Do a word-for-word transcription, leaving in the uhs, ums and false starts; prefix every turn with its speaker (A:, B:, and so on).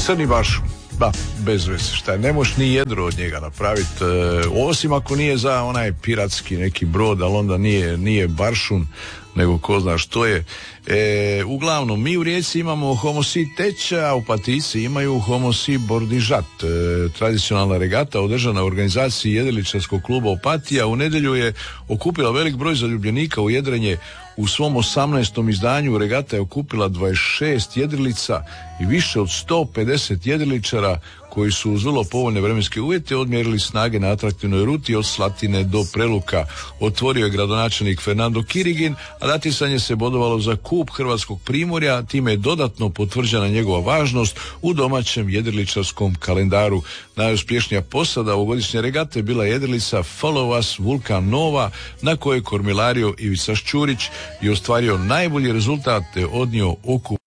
A: crni baš, ba, bez veze, šta je, ne možeš ni jedro od njega napraviti, e, osim ako nije za onaj piratski neki brod, ali onda nije, nije baršun, nego ko zna što je. E, uglavnom, mi u Rijeci imamo homosi teča, a u Opatici imaju homosi bordižat. E, tradicionalna regata održana u organizaciji jedriličarskog kluba Opatija u nedjelju je okupila velik broj zaljubljenika u jedrenje. U svom osamnaestom izdanju regata je okupila dvadeset šest jedrilica i više od sto pedeset jedriličara koji su uz vrlo povoljne vremenske uvjete odmjerili snage na atraktivnoj ruti od Slatine do Preluka. Otvorio je gradonačelnik Fernando Kirigin, a natjecanje se bodovalo za kup Hrvatskog primorja, time je dodatno potvrđena njegova važnost u domaćem jedriličarskom kalendaru. Najuspješnija posada ovogodišnje regate bila jedrilica Follow Us Vulkan Nova, na kojoj je kormilario Ivica Šćurić i ostvario najbolji rezultat te odnio okup